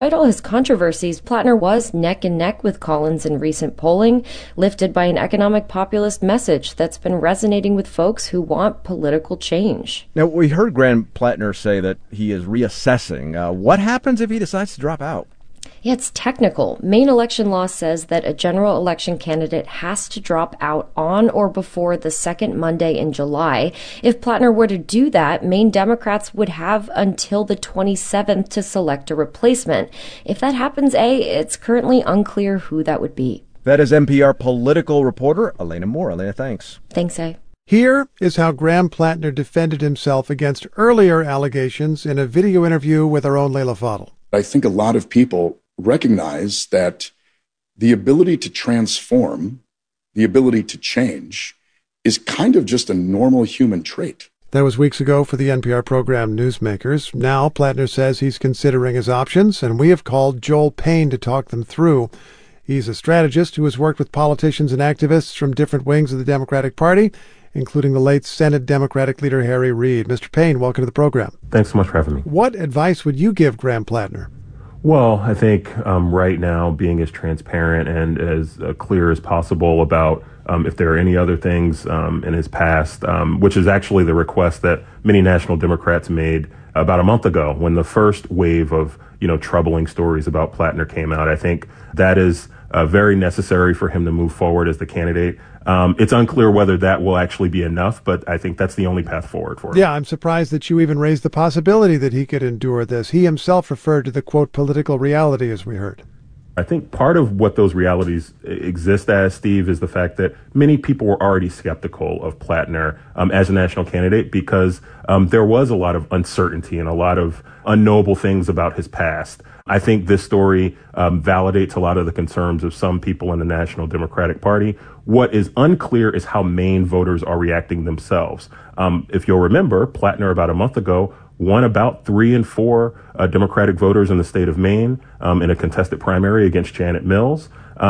Despite all his controversies, Plattner was neck and neck with Collins in recent polling, lifted by an economic populist message that's been resonating with folks who want political change. Now, we heard Graham Plattner say that he is reassessing. What happens if he decides to drop out? Yeah, it's technical. Maine election law says that a general election candidate has to drop out on or before the second Monday in July. If Plattner were to do that, Maine Democrats would have until the 27th to select a replacement. If that happens, it's currently unclear who that would be. That is NPR political reporter Elena Moore. Elena, thanks. Thanks, A. Here is how Graham Plattner defended himself against earlier allegations in a video interview with our own Leila Fadel. I think a lot of people recognize that the ability to transform, the ability to change, is kind of just a normal human trait. That was weeks ago for the NPR program Newsmakers. Now Plattner says he's considering his options, and we have called Joel Payne to talk them through. He's a strategist who has worked with politicians and activists from different wings of the Democratic Party, including the late Senate Democratic leader Harry Reid. Mr. Payne, welcome to the program. Thanks so much for having me. What advice would you give Graham Plattner? Well, I think right now being as transparent and as clear as possible about if there are any other things in his past, which is actually the request that many national Democrats made about a month ago when the first wave of, troubling stories about Plattner came out. I think that is very necessary for him to move forward as the candidate. It's unclear whether that will actually be enough, but I think that's the only path forward for him. Yeah, I'm surprised that you even raised the possibility that he could endure this. He himself referred to the, quote, political reality, as we heard. I think part of what those realities exist as, Steve, is the fact that many people were already skeptical of Plattner as a national candidate because there was a lot of uncertainty and a lot of unknowable things about his past. I think this story validates a lot of the concerns of some people in the National Democratic Party. What is unclear is how Maine voters are reacting themselves. If you'll remember, Plattner about a month ago won about 3 in 4 Democratic voters in the state of Maine in a contested primary against Janet Mills.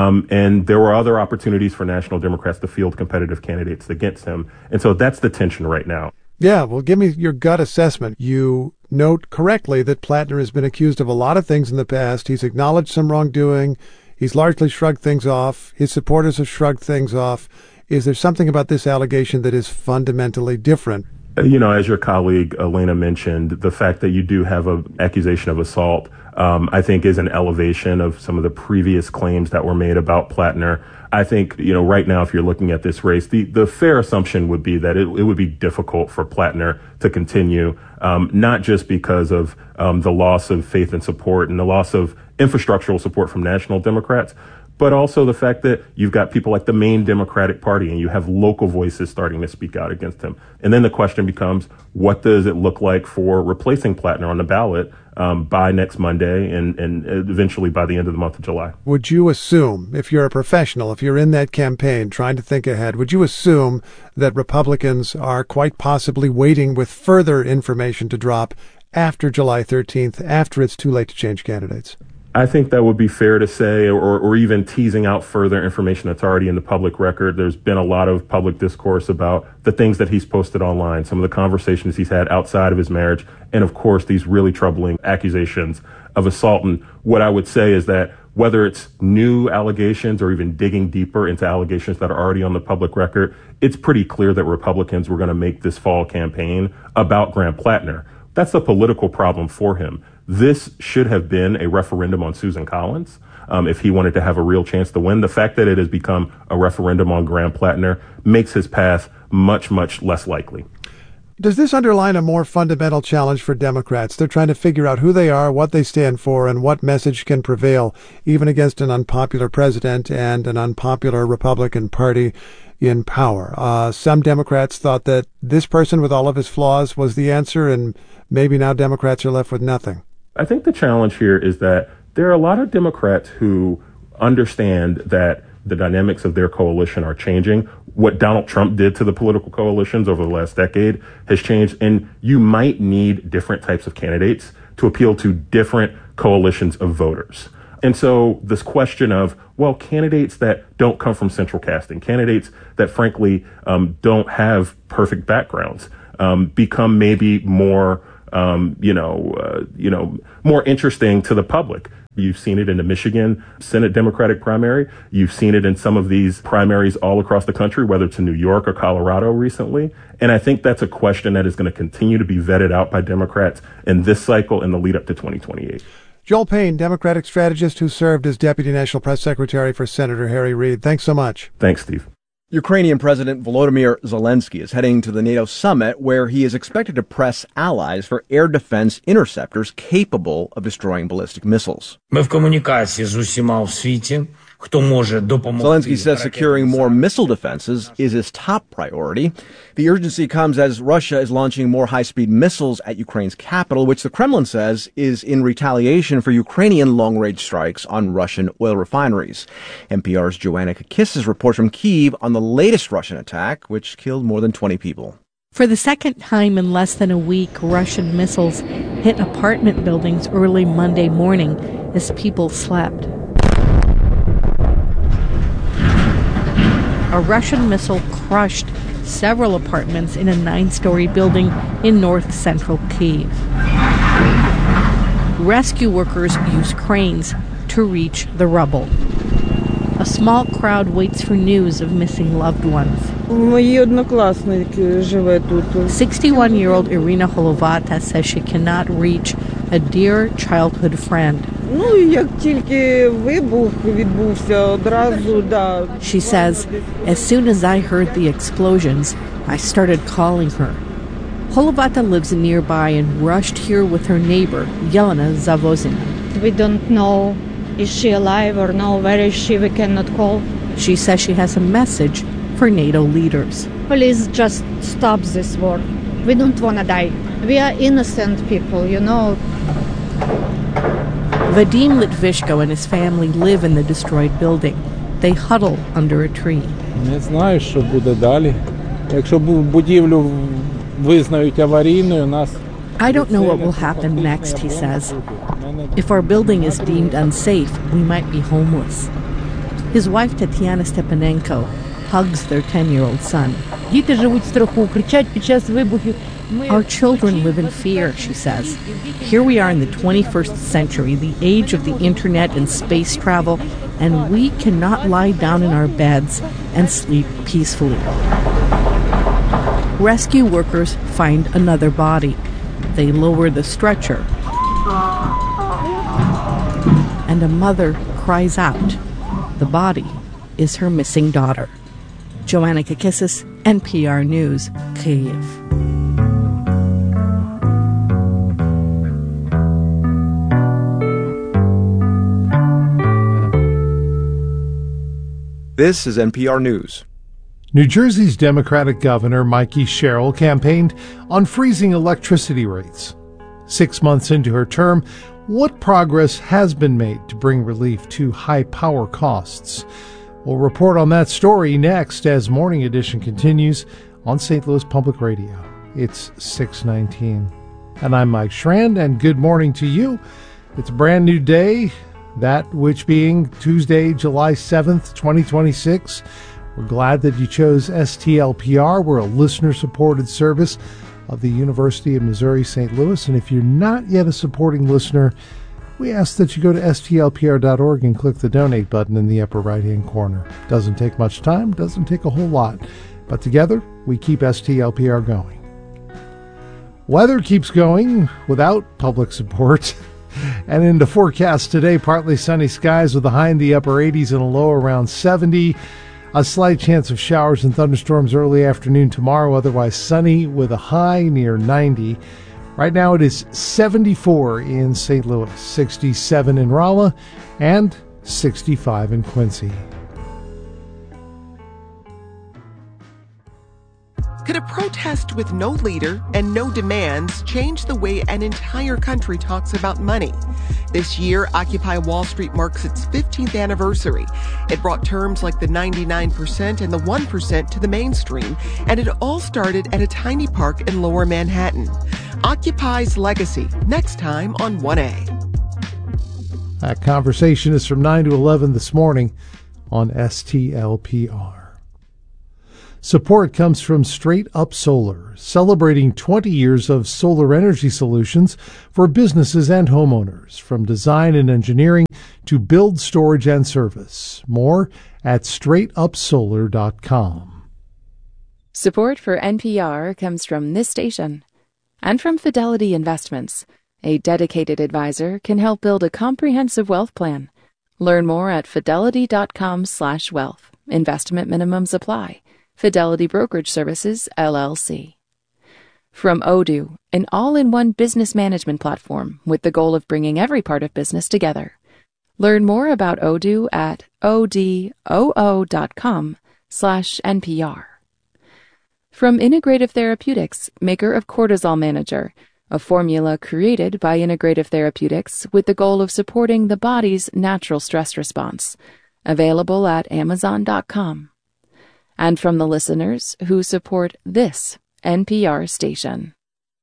And there were other opportunities for National Democrats to field competitive candidates against him. And so that's the tension right now. Yeah, well, give me your gut assessment. You note correctly that Plattner has been accused of a lot of things in the past. He's acknowledged some wrongdoing. He's largely shrugged things off. His supporters have shrugged things off. Is there something about this allegation that is fundamentally different? As your colleague Elena mentioned, the fact that you do have an accusation of assault, I think is an elevation of some of the previous claims that were made about Plattner. I think, right now, if you're looking at this race, the fair assumption would be that it would be difficult for Plattner to continue, not just because of the loss of faith and support and the loss of infrastructural support from national Democrats, but also the fact that you've got people like the Maine Democratic Party and you have local voices starting to speak out against him. And then the question becomes, what does it look like for replacing Plattner on the ballot by next Monday and eventually by the end of the month of July? Would you assume, if you're a professional, if you're in that campaign trying to think ahead, would you assume that Republicans are quite possibly waiting with further information to drop after July 13th, after it's too late to change candidates? I think that would be fair to say, or even teasing out further information that's already in the public record. There's been a lot of public discourse about the things that he's posted online, some of the conversations he's had outside of his marriage, and of course, these really troubling accusations of assault. And what I would say is that whether it's new allegations or even digging deeper into allegations that are already on the public record, it's pretty clear that Republicans were going to make this fall campaign about Graham Plattner. That's a political problem for him. This should have been a referendum on Susan Collins if he wanted to have a real chance to win. The fact that it has become a referendum on Graham Plattner makes his path much, much less likely. Does this underline a more fundamental challenge for Democrats? They're trying to figure out who they are, what they stand for, and what message can prevail, even against an unpopular president and an unpopular Republican Party in power. Some Democrats thought that this person with all of his flaws was the answer, and maybe now Democrats are left with nothing. I think the challenge here is that there are a lot of Democrats who understand that the dynamics of their coalition are changing. What Donald Trump did to the political coalitions over the last decade has changed, and you might need different types of candidates to appeal to different coalitions of voters. And so this question of, well, candidates that don't come from central casting, candidates that frankly don't have perfect backgrounds, become maybe more more interesting to the public. You've seen it in the Michigan Senate Democratic primary. You've seen it in some of these primaries all across the country, whether it's in New York or Colorado recently. And I think that's a question that is going to continue to be vetted out by Democrats in this cycle and the lead up to 2028. Joel Payne, Democratic strategist who served as Deputy National Press Secretary for Senator Harry Reid. Thanks so much. Thanks, Steve. Ukrainian President Volodymyr Zelensky is heading to the NATO summit where he is expected to press allies for air defense interceptors capable of destroying ballistic missiles. Zelensky says securing more missile defenses is his top priority. The urgency comes as Russia is launching more high-speed missiles at Ukraine's capital, which the Kremlin says is in retaliation for Ukrainian long-range strikes on Russian oil refineries. NPR's Joanna Kakissis reports from Kyiv on the latest Russian attack, which killed more than 20 people. For the second time in less than a week, Russian missiles hit apartment buildings early Monday morning as people slept. A Russian missile crushed several apartments in a 9-story building in north-central Kyiv. Rescue workers use cranes to reach the rubble. A small crowd waits for news of missing loved ones. 61-year-old Irina Holovata says she cannot reach a dear childhood friend. She says, as soon as I heard the explosions, I started calling her. Holovata lives nearby and rushed here with her neighbor, Yelena Zavozina. We don't know, is she alive or no, where is she, we cannot call. She says she has a message for NATO leaders. Please just stop this war. We don't want to die. We are innocent people, you know. Vadim Litvishko and his family live in the destroyed building. They huddle under a tree. Не знаю, що буде далі. Якщо будівлю визнають аварійною, нас... I don't know what will happen next, he says. If our building is deemed unsafe, we might be homeless. His wife, Tatiana Stepanenko, hugs their 10-year-old son. Діти живуть в страху, кричать під час вибухів. Our children live in fear, she says. Here we are in the 21st century, the age of the internet and space travel, and we cannot lie down in our beds and sleep peacefully. Rescue workers find another body. They lower the stretcher, and a mother cries out. The body is her missing daughter. Joanna Kakissis, NPR News, Kyiv. This is NPR News. New Jersey's Democratic Governor Mikey Sherrill campaigned on freezing electricity rates. 6 months into her term, what progress has been made to bring relief to high power costs? We'll report on that story next as Morning Edition continues on St. Louis Public Radio. It's 6:19. And I'm Mike Schrand, and good morning to you. It's a brand new day, that which being Tuesday, July 7th, 2026. We're glad that you chose STLPR. We're a listener-supported service of the University of Missouri St. Louis. And if you're not yet a supporting listener, we ask that you go to stlpr.org and click the donate button in the upper right-hand corner. Doesn't take much time, doesn't take a whole lot. But together, we keep STLPR going. Weather keeps going without public support. And in the forecast today, partly sunny skies with a high in the upper 80s and a low around 70. A slight chance of showers and thunderstorms early afternoon tomorrow, otherwise sunny with a high near 90. Right now it is 74 in St. Louis, 67 in Rolla, and 65 in Quincy. Could a protest with no leader and no demands change the way an entire country talks about money? This year, Occupy Wall Street marks its 15th anniversary. It brought terms like the 99% and the 1% to the mainstream, and it all started at a tiny park in Lower Manhattan. Occupy's legacy, next time on 1A. That conversation is from 9 to 11 this morning on STLPR. Support comes from Straight Up Solar, celebrating 20 years of solar energy solutions for businesses and homeowners, from design and engineering to build, storage, and service. More at straightupsolar.com. Support for NPR comes from this station and from Fidelity Investments. A dedicated advisor can help build a comprehensive wealth plan. Learn more at fidelity.com/wealth. Investment minimums apply. Fidelity Brokerage Services, LLC. From Odoo, an all-in-one business management platform with the goal of bringing every part of business together. Learn more about Odoo at odoo.com/NPR. From Integrative Therapeutics, maker of Cortisol Manager, a formula created by Integrative Therapeutics with the goal of supporting the body's natural stress response. Available at Amazon.com. And from the listeners who support this NPR station.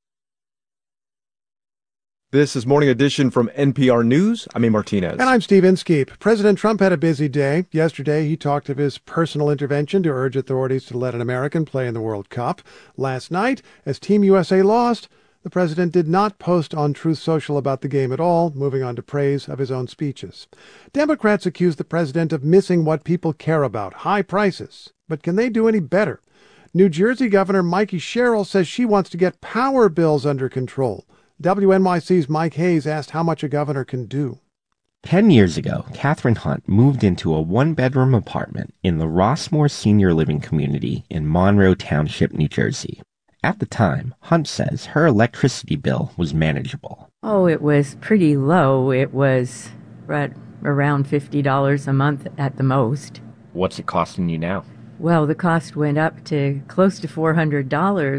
This is Morning Edition from NPR News. I'm A. Martinez. And I'm Steve Inskeep. President Trump had a busy day. Yesterday, he talked of his personal intervention to urge authorities to let an American play in the World Cup. Last night, as Team USA lost, the president did not post on Truth Social about the game at all, moving on to praise of his own speeches. Democrats accuse the president of missing what people care about, high prices. But can they do any better? New Jersey Governor Mikey Sherrill says she wants to get power bills under control. WNYC's Mike Hayes asked how much a governor can do. 10 years ago, Catherine Hunt moved into a one-bedroom apartment in the Rossmore Senior Living Community in Monroe Township, New Jersey. At the time, Hunt says her electricity bill was manageable. Oh, it was pretty low. It was around $50 a month at the most. What's it costing you now? Well, the cost went up to close to $400.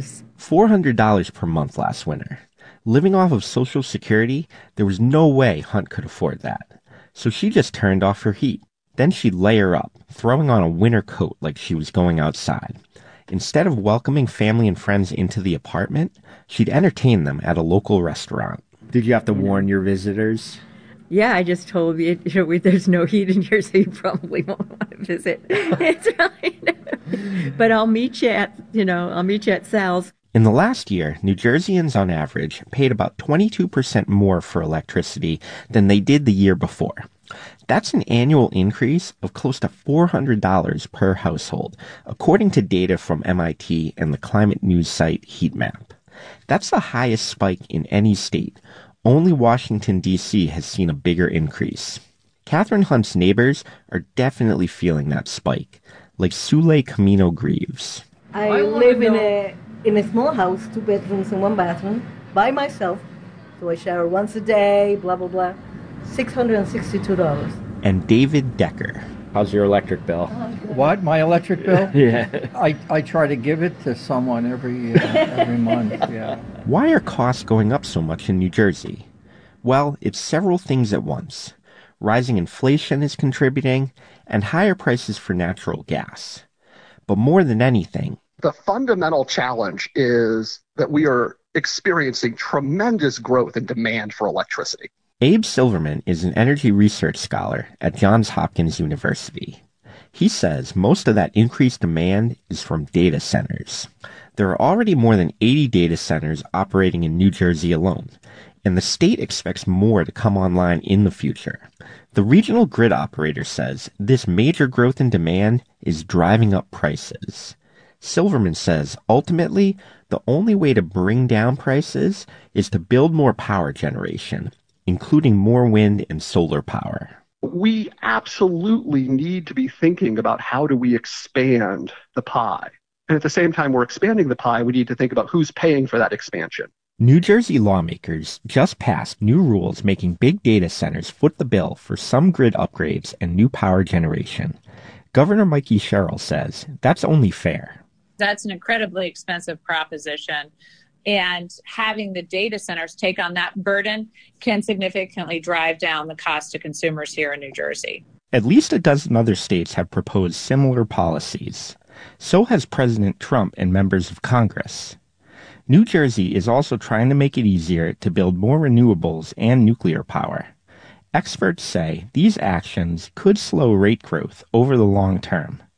$400 per month last winter. Living off of Social Security, there was no way Hunt could afford that. So she just turned off her heat. Then she'd layer up, throwing on a winter coat like she was going outside. Instead of welcoming family and friends into the apartment, she'd entertain them at a local restaurant. Did you have to warn your visitors? Yeah, I just told you, there's no heat in here, so you probably won't want to visit. It's right. But I'll meet you at Sal's. In the last year, New Jerseyans on average paid about 22% more for electricity than they did the year before. That's an annual increase of close to $400 per household, according to data from MIT and the climate news site Heatmap. That's the highest spike in any state. Only Washington, D.C. has seen a bigger increase. Catherine Hunt's neighbors are definitely feeling that spike, like Sule Camino Greaves. I live in a small house, 2 bedrooms and 1 bathroom, by myself. So I shower once a day, blah, blah, blah. $662. And David Decker. How's your electric bill? What? My electric bill? Yeah. I try to give it to someone every month, yeah. Why are costs going up so much in New Jersey? Well, it's several things at once. Rising inflation is contributing, and higher prices for natural gas. But more than anything, the fundamental challenge is that we are experiencing tremendous growth in demand for electricity. Abe Silverman is an energy research scholar at Johns Hopkins University. He says most of that increased demand is from data centers. There are already more than 80 data centers operating in New Jersey alone, and the state expects more to come online in the future. The regional grid operator says this major growth in demand is driving up prices. Silverman says ultimately, the only way to bring down prices is to build more power generation, including more wind and solar power. We absolutely need to be thinking about how do we expand the pie. And at the same time we're expanding the pie, we need to think about who's paying for that expansion. New Jersey lawmakers just passed new rules making big data centers foot the bill for some grid upgrades and new power generation. Governor Mikey Sherrill says that's only fair. That's an incredibly expensive proposition. And having the data centers take on that burden can significantly drive down the cost to consumers here in New Jersey. At least a dozen other states have proposed similar policies. So has President Trump and members of Congress. New Jersey is also trying to make it easier to build more renewables and nuclear power. Experts say these actions could slow rate growth over the long term.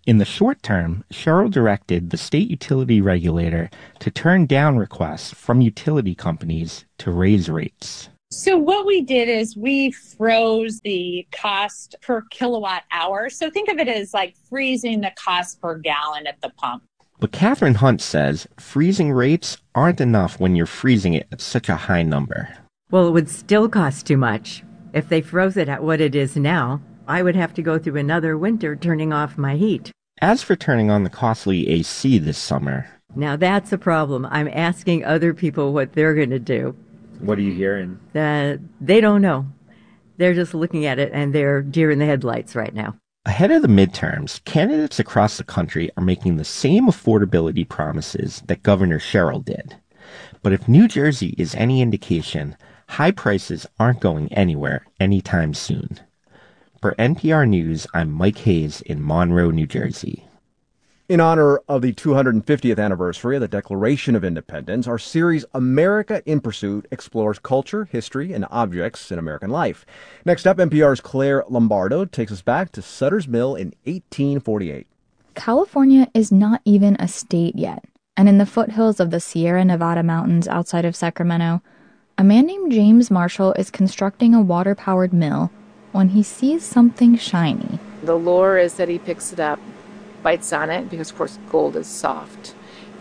In the short term, Sherrill directed the state utility regulator to turn down requests from utility companies to raise rates. So what we did is we froze the cost per kilowatt hour. So think of it as like freezing the cost per gallon at the pump. But Catherine Hunt says freezing rates aren't enough when you're freezing it at such a high number. Well, it would still cost too much. If they froze it at what it is now, I would have to go through another winter turning off my heat. As for turning on the costly AC this summer... Now that's a problem. I'm asking other people what they're going to do. What are you hearing? They don't know. They're just looking at it and they're deer in the headlights right now. Ahead of the midterms, candidates across the country are making the same affordability promises that Governor Sherrill did. But if New Jersey is any indication, high prices aren't going anywhere anytime soon. For NPR News, I'm Mike Hayes in Monroe, New Jersey. In honor of the 250th anniversary of the Declaration of Independence, our series America in Pursuit explores culture, history, and objects in American life. Next up, NPR's Claire Lombardo takes us back to Sutter's Mill in 1848. California is not even a state yet, and in the foothills of the Sierra Nevada mountains outside of Sacramento, a man named James Marshall is constructing a water-powered mill when he sees something shiny. The lore is that he picks it up, bites on it, because of course gold is soft,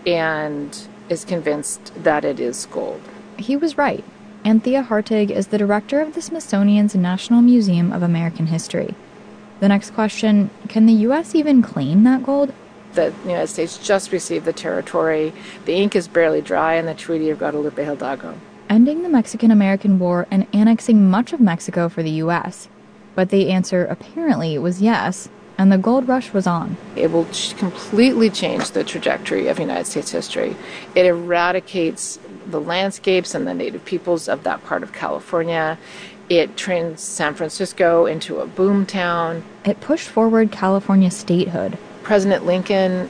and is convinced that it is gold. He was right. Anthea Hartig is the director of the Smithsonian's National Museum of American History. The next question, can the U.S. even claim that gold? The United States just received the territory. The ink is barely dry in the Treaty of Guadalupe Hidalgo. Ending the Mexican-American War and annexing much of Mexico for the U.S. But the answer apparently was yes, and the gold rush was on. It will completely change the trajectory of United States history. It eradicates the landscapes and the native peoples of that part of California. It turns San Francisco into a boom town. It pushed forward California's statehood. President Lincoln,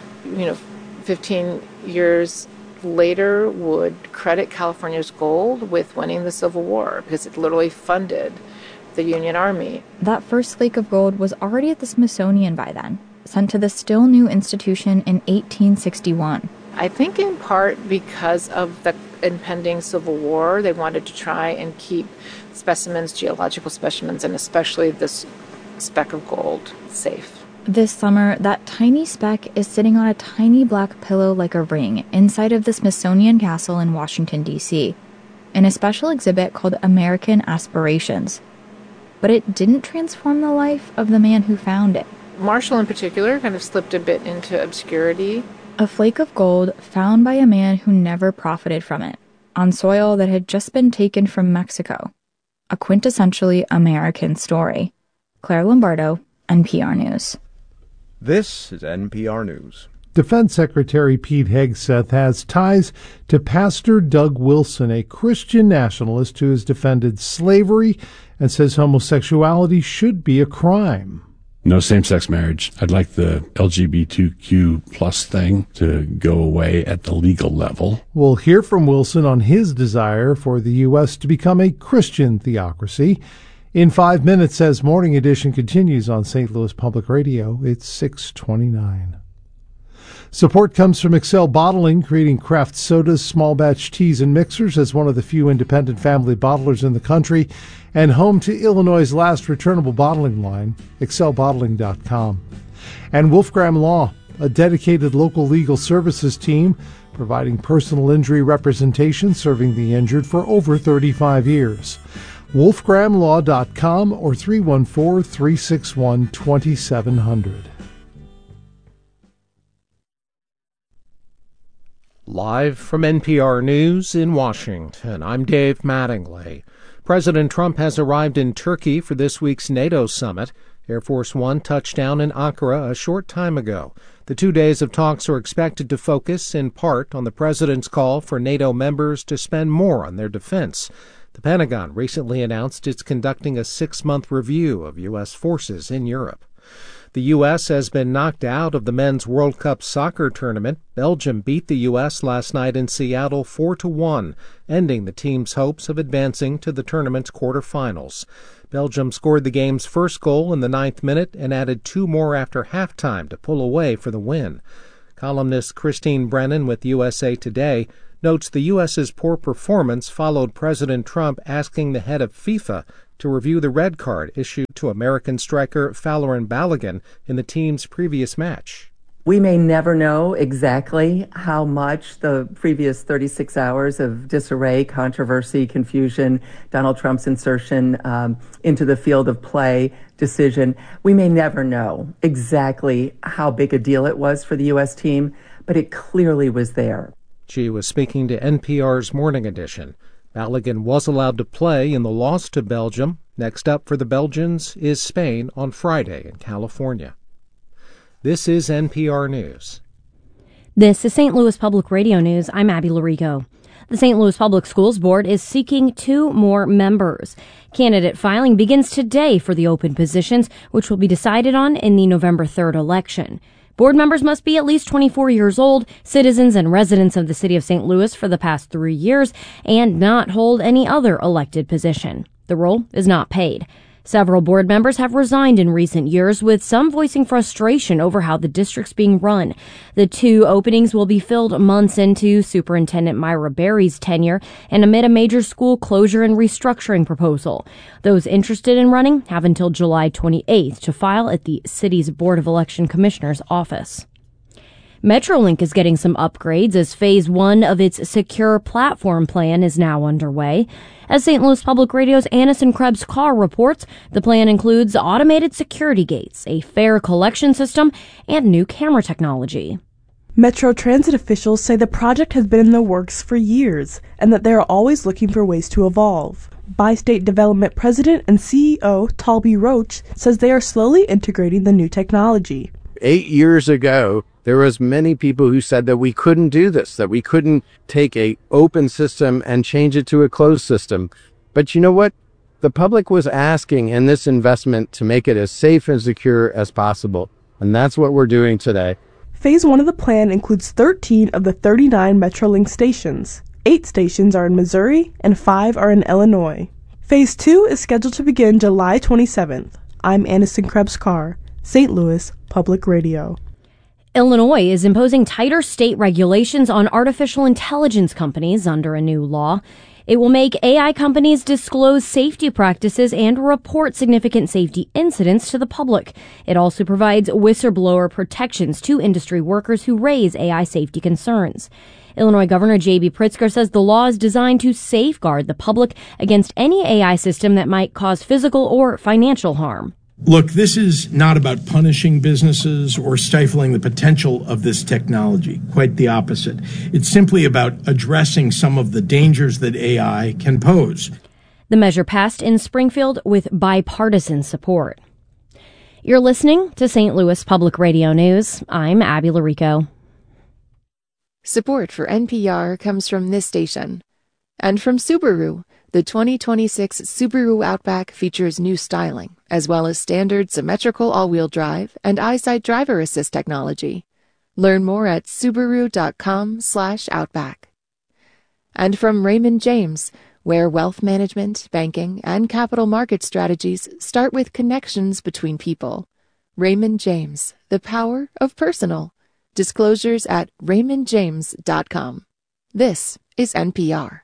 15 years later, would credit California's gold with winning the Civil War because it literally funded the Union Army. That first flake of gold was already at the Smithsonian by then, sent to the still new institution in 1861. I think in part because of the impending Civil War, they wanted to try and keep specimens, geological specimens, and especially this speck of gold, safe. This summer, that tiny speck is sitting on a tiny black pillow like a ring inside of the Smithsonian Castle in Washington, D.C., in a special exhibit called American Aspirations. But it didn't transform the life of the man who found it. Marshall, in particular, kind of slipped a bit into obscurity. A flake of gold found by a man who never profited from it, on soil that had just been taken from Mexico. A quintessentially American story. Claire Lombardo, NPR News. This is NPR News. Defense Secretary Pete Hegseth has ties to Pastor Doug Wilson, a Christian nationalist who has defended slavery and says homosexuality should be a crime. No same-sex marriage. I'd like the LGBTQ plus thing to go away at the legal level. We'll hear from Wilson on his desire for the U.S. to become a Christian theocracy. In 5 minutes, as Morning Edition continues on St. Louis Public Radio, it's 6:29. Support comes from Excel Bottling, creating craft sodas, small batch teas, and mixers as one of the few independent family bottlers in the country, and home to Illinois' last returnable bottling line, excelbottling.com. And Wolfgram Law, a dedicated local legal services team providing personal injury representation serving the injured for over 35 years. wolfgramlaw.com or 314-361-2700. Live from NPR News in Washington, I'm Dave Mattingly. President Trump has arrived in Turkey for this week's NATO summit. Air Force One touched down in Ankara a short time ago. The 2 days of talks are expected to focus in part on the president's call for NATO members to spend more on their defense. The Pentagon recently announced it's conducting a 6-month review of U.S. forces in Europe. The U.S. has been knocked out of the Men's World Cup soccer tournament. Belgium beat the U.S. last night in Seattle 4-1, ending the team's hopes of advancing to the tournament's quarterfinals. Belgium scored the game's first goal in the 9th minute and added 2 more after halftime to pull away for the win. Columnist Christine Brennan with USA Today notes the U.S.'s poor performance followed President Trump asking the head of FIFA to review the red card issued to American striker Folarin Balogun in the team's previous match. We may never know exactly how much the previous 36 hours of disarray, controversy, confusion, Donald Trump's insertion into the field of play decision, we may never know exactly how big a deal it was for the U.S. team, but it clearly was there. She was speaking to NPR's Morning Edition. Balogun was allowed to play in the loss to Belgium. Next up for the Belgians is Spain on Friday in California. This is NPR News. This is St. Louis Public Radio News. I'm Abby Larico. The St. Louis Public Schools Board is seeking 2 more members. Candidate filing begins today for the open positions, which will be decided on in the November 3rd election. Board members must be at least 24 years old, citizens and residents of the city of St. Louis for the past 3 years, and not hold any other elected position. The role is not paid. Several board members have resigned in recent years, with some voicing frustration over how the district's being run. The 2 openings will be filled months into Superintendent Myra Berry's tenure and amid a major school closure and restructuring proposal. Those interested in running have until July 28th to file at the city's Board of Election Commissioners office. Metrolink is getting some upgrades as Phase 1 of its secure platform plan is now underway. As St. Louis Public Radio's Anison Krebs-Carr reports, the plan includes automated security gates, a fare collection system, and new camera technology. Metro Transit officials say the project has been in the works for years and that they are always looking for ways to evolve. Bi-State Development President and CEO Talby Roach says they are slowly integrating the new technology. 8 years ago, there was many people who said that we couldn't do this, that we couldn't take a open system and change it to a closed system. But you know what? The public was asking in this investment to make it as safe and secure as possible. And that's what we're doing today. Phase 1 of the plan includes 13 of the 39 Metrolink stations. 8 stations are in Missouri and 5 are in Illinois. Phase 2 is scheduled to begin July 27th. I'm Anison Krebs-Carr, St. Louis Public Radio. Illinois is imposing tighter state regulations on artificial intelligence companies under a new law. It will make AI companies disclose safety practices and report significant safety incidents to the public. It also provides whistleblower protections to industry workers who raise AI safety concerns. Illinois Governor J.B. Pritzker says the law is designed to safeguard the public against any AI system that might cause physical or financial harm. Look, this is not about punishing businesses or stifling the potential of this technology. Quite the opposite. It's simply about addressing some of the dangers that AI can pose. The measure passed in Springfield with bipartisan support. You're listening to St. Louis Public Radio News. I'm Abby Larico. Support for NPR comes from this station and from Subaru. The 2026 Subaru Outback features new styling, as well as standard symmetrical all-wheel drive and EyeSight driver assist technology. Learn more at Subaru.com/Outback. And from Raymond James, where wealth management, banking, and capital market strategies start with connections between people. Raymond James, the power of personal. Disclosures at RaymondJames.com. This is NPR.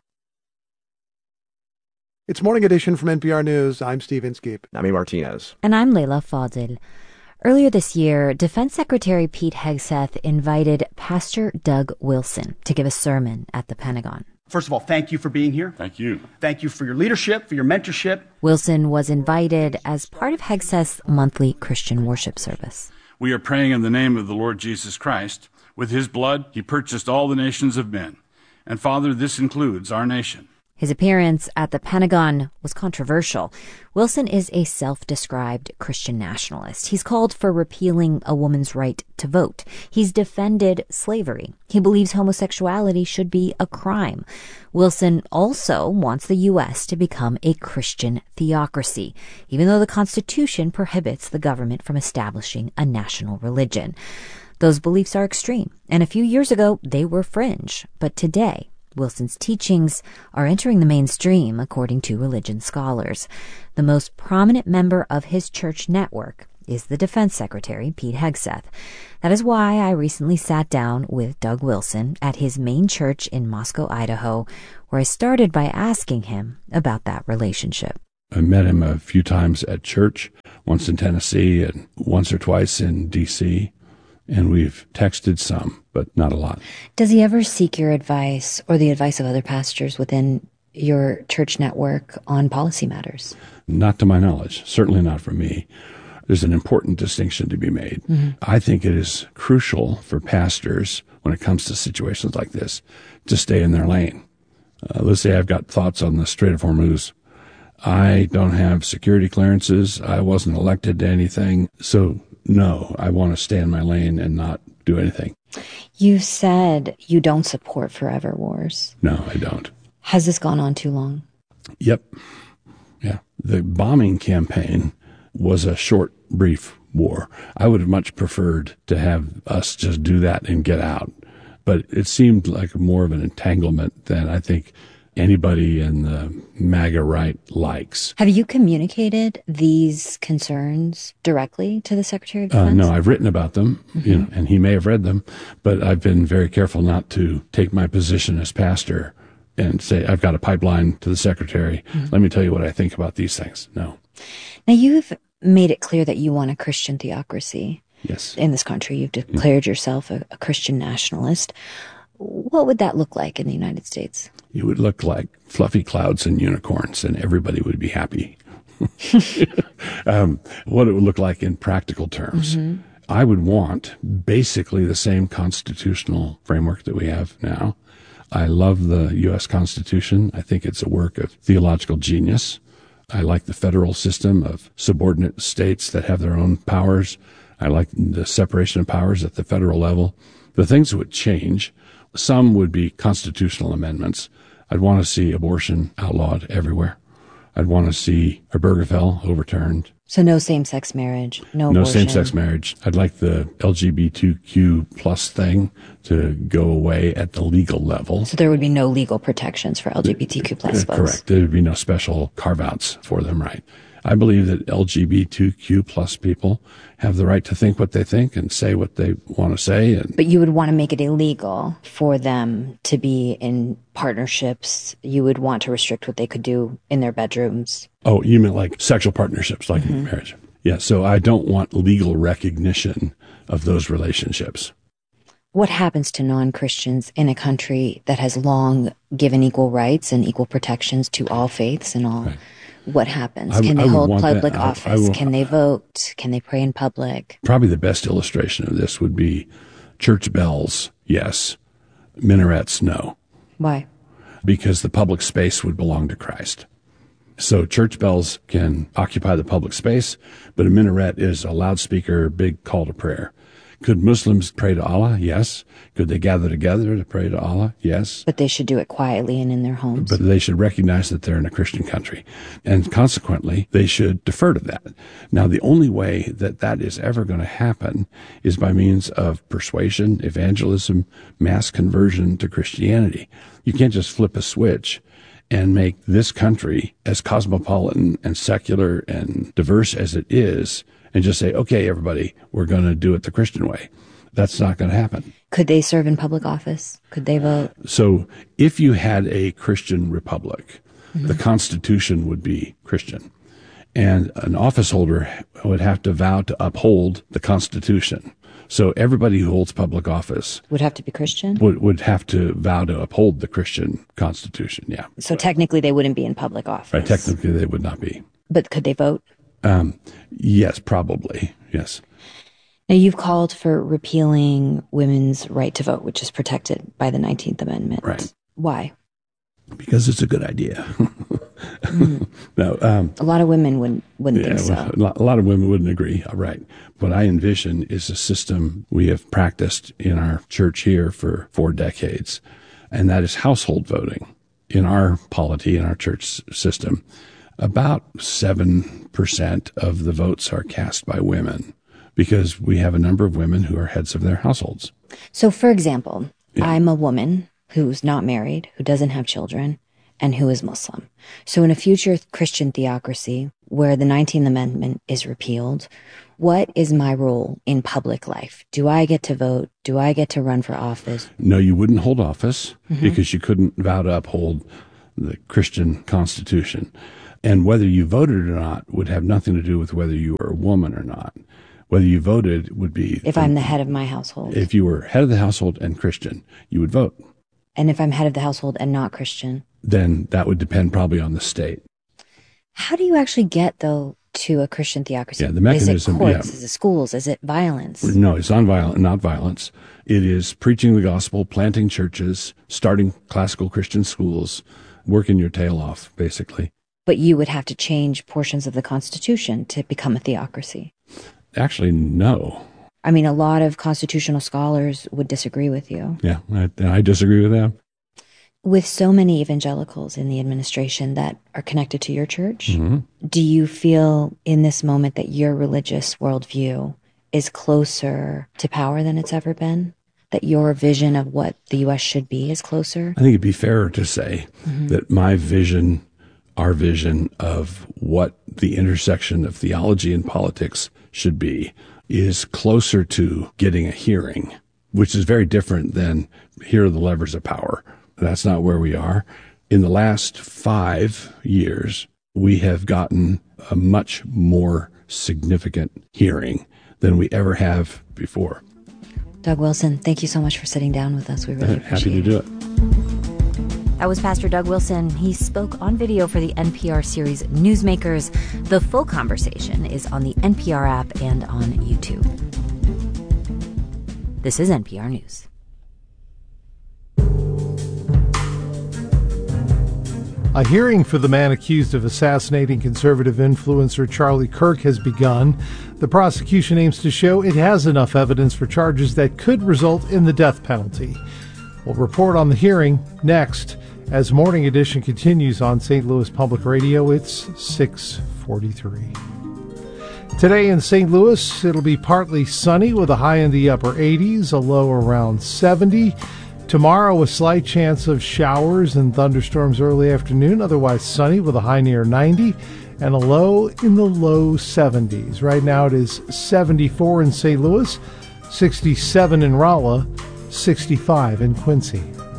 It's Morning Edition from NPR News. I'm Steve Inskeep. Nami Martinez. And I'm Leila Fadil. Earlier this year, Defense Secretary Pete Hegseth invited Pastor Doug Wilson to give a sermon at the Pentagon. First of all, thank you for being here. Thank you. Thank you for your leadership, for your mentorship. Wilson was invited as part of Hegseth's monthly Christian worship service. We are praying in the name of the Lord Jesus Christ. With his blood, he purchased all the nations of men. And Father, this includes our nation. His appearance at the Pentagon was controversial. Wilson is a self-described Christian nationalist. He's called for repealing a woman's right to vote. He's defended slavery. He believes homosexuality should be a crime. Wilson also wants the U.S. to become a Christian theocracy, even though the Constitution prohibits the government from establishing a national religion. Those beliefs are extreme, and a few years ago, they were fringe. But today, Wilson's teachings are entering the mainstream, according to religion scholars. The most prominent member of his church network is the Defense Secretary, Pete Hegseth. That is why I recently sat down with Doug Wilson at his main church in Moscow, Idaho, where I started by asking him about that relationship. I met him a few times at church, once in Tennessee and once or twice in D.C., and we've texted some, but not a lot. Does he ever seek your advice or the advice of other pastors within your church network on policy matters? Not to my knowledge, certainly not from me. There's an important distinction to be made. Mm-hmm. I think it is crucial for pastors, when it comes to situations like this, to stay in their lane. Let's say I've got thoughts on the Strait of Hormuz. I don't have security clearances. I wasn't elected to anything. So, no, I want to stay in my lane and not do anything. You said you don't support forever wars. No, I don't. Has this gone on too long? Yep. Yeah. The bombing campaign was a short, brief war. I would have much preferred to have us just do that and get out. But it seemed like more of an entanglement than I think anybody in the MAGA right likes. Have you communicated these concerns directly to the Secretary of Defense? No, I've written about them, mm-hmm. And he may have read them, but I've been very careful not to take my position as pastor and say, I've got a pipeline to the Secretary. Mm-hmm. Let me tell you what I think about these things. No. Now, you've made it clear that you want a Christian theocracy. Yes. In this country. You've declared yourself a Christian nationalist. What would that look like in the United States? It would look like fluffy clouds and unicorns, and everybody would be happy. What it would look like in practical terms. Mm-hmm. I would want basically the same constitutional framework that we have now. I love the U.S. Constitution. I think it's a work of theological genius. I like the federal system of subordinate states that have their own powers. I like the separation of powers at the federal level. The things that would change, some would be constitutional amendments. I'd want to see abortion outlawed everywhere. I'd want to see Obergefell overturned. So no same-sex marriage, no abortion. No same-sex marriage. I'd like the LGBTQ plus thing to go away at the legal level. So there would be no legal protections for LGBTQ plus folks. Correct. There would be no special carve-outs for them, right? I believe that LGBTQ plus people have the right to think what they think and say what they want to say. But you would want to make it illegal for them to be in partnerships. You would want to restrict what they could do in their bedrooms. Oh, you mean like sexual partnerships, like mm-hmm. marriage? Yeah, so I don't want legal recognition of those relationships. What happens to non-Christians in a country that has long given equal rights and equal protections to all faiths and all? Right. What happens? Can they hold public office? Can they vote? Can they pray in public? Probably the best illustration of this would be church bells, yes. Minarets, no. Why? Because the public space would belong to Christ. So church bells can occupy the public space, but a minaret is a loudspeaker, big call to prayer. Could Muslims pray to Allah? Yes. Could they gather together to pray to Allah? Yes. But they should do it quietly and in their homes. But they should recognize that they're in a Christian country. And consequently, they should defer to that. Now, the only way that that is ever going to happen is by means of persuasion, evangelism, mass conversion to Christianity. You can't just flip a switch and make this country as cosmopolitan and secular and diverse as it is and just say, okay, everybody, we're going to do it the Christian way. That's not going to happen. Could they serve in public office? Could they vote? So if you had a Christian republic, mm-hmm. the Constitution would be Christian. And an office holder would have to vow to uphold the Constitution. So everybody who holds public office would have to be Christian? Would have to vow to uphold the Christian Constitution, yeah. So technically they wouldn't be in public office? Right, technically they would not be. But could they vote? Yes, probably, yes. Now, you've called for repealing women's right to vote, which is protected by the 19th Amendment. Right. Why? Because it's a good idea. No, a lot of women wouldn't think so. A lot of women wouldn't agree. Right. What I envision is a system we have practiced in our church here for 4 decades, and that is household voting. In our polity, in our church system, about 7% of the votes are cast by women because we have a number of women who are heads of their households. So, for example, I'm a woman who's not married, who doesn't have children, and who is Muslim. So in a future Christian theocracy where the 19th Amendment is repealed, what is my role in public life? Do I get to vote? Do I get to run for office? No, you wouldn't hold office because you couldn't vow to uphold the Christian Constitution. And whether you voted or not would have nothing to do with whether you were a woman or not. Whether you voted would be... If I'm the head of my household. If you were head of the household and Christian, you would vote. And if I'm head of the household and not Christian? Then that would depend probably on the state. How do you actually get, though, to a Christian theocracy? Yeah, the mechanism... Is it courts? Is it schools? Is it violence? No, it's not violence. It is preaching the gospel, planting churches, starting classical Christian schools, working your tail off, basically. But you would have to change portions of the Constitution to become a theocracy. Actually, no. I mean, a lot of constitutional scholars would disagree with you. Yeah, I disagree with them. With so many evangelicals in the administration that are connected to your church, do you feel in this moment that your religious worldview is closer to power than it's ever been? That your vision of what the U.S. should be is closer? I think it'd be fairer to say that my vision, our vision of what the intersection of theology and politics should be is closer to getting a hearing, which is very different than here are the levers of power. That's not where we are. In the last 5 years, we have gotten a much more significant hearing than we ever have before. Doug Wilson, thank you so much for sitting down with us. We really appreciate it. Happy to do it. That was Pastor Doug Wilson. He spoke on video for the NPR series Newsmakers. The full conversation is on the NPR app and on YouTube. This is NPR News. A hearing for the man accused of assassinating conservative influencer Charlie Kirk has begun. The prosecution aims to show it has enough evidence for charges that could result in the death penalty. We'll report on the hearing next as Morning Edition continues on St. Louis Public Radio. It's 6:43. Today in St. Louis, it'll be partly sunny with a high in the upper 80s, a low around 70. Tomorrow, a slight chance of showers and thunderstorms early afternoon, otherwise sunny with a high near 90 and a low in the low 70s. Right now it is 74 in St. Louis, 67 in Rolla, 65 in Quincy.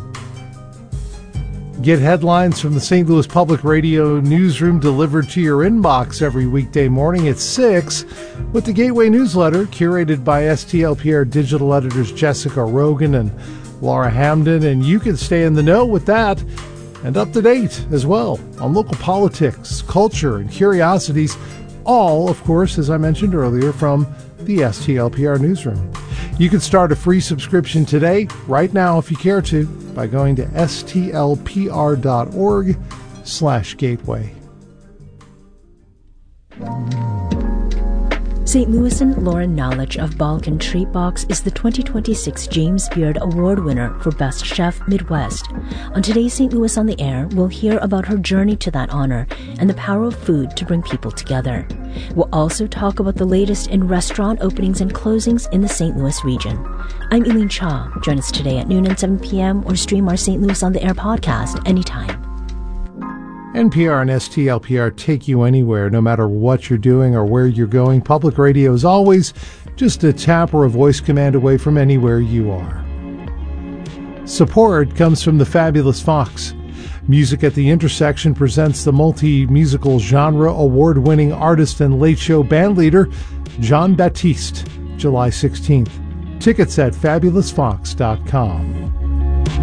Get headlines from the St. Louis Public Radio newsroom delivered to your inbox every weekday morning at 6 with the Gateway newsletter curated by STLPR digital editors Jessica Rogan and Laura Hamden, and you can stay in the know with that and up to date as well on local politics, culture, and curiosities, all, of course, as I mentioned earlier, from the STLPR newsroom. You can start a free subscription today, right now, if you care to, by going to stlpr.org/gateway. St. Louis and Lauren Knowledge of Balkan Treat Box is the 2026 James Beard Award winner for Best Chef Midwest. On today's St. Louis on the Air, we'll hear about her journey to that honor and the power of food to bring people together. We'll also talk about the latest in restaurant openings and closings in the St. Louis region. I'm Eileen Cha. Join us today at noon and 7 p.m. or stream our St. Louis on the Air podcast anytime. NPR and STLPR take you anywhere, no matter what you're doing or where you're going. Public radio is always just a tap or a voice command away from anywhere you are. Support comes from the Fabulous Fox. Music at the Intersection presents the multi-musical genre award-winning artist and late show bandleader Jon Batiste, July 16th. Tickets at fabulousfox.com.